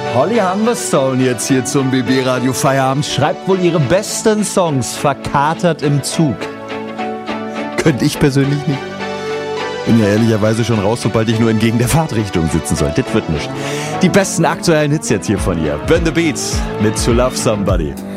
Holly Humberstone jetzt hier zum BB Radio Feierabend schreibt wohl ihre besten Songs verkatert im Zug. Könnte ich persönlich nicht. Bin ja ehrlicherweise schon raus, sobald ich nur entgegen der Fahrtrichtung sitzen soll. Das wird nicht. Die besten aktuellen Hits jetzt hier von ihr. Burn the Beats mit To Love Somebody.